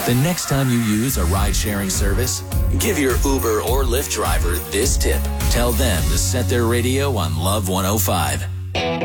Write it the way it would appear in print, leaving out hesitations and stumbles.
The next time you use a ride-sharing service, give your Uber or Lyft driver this tip. Tell them to set their radio on Love 105.